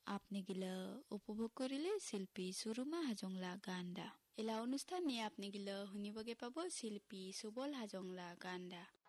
আপনি গিলা উপভোগ কৰিলে শিল্পী সুৰুমা হাজংলা গানডা। এলা অনুষ্ঠান নিয়ে আপনি গিলা শুনিবগে পাব শিল্পী সুবল হাজংলা গানডা।